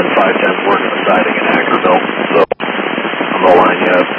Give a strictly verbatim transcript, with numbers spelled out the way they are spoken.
then five ten's working the siding in Ackerville, so I'm gonna line you up.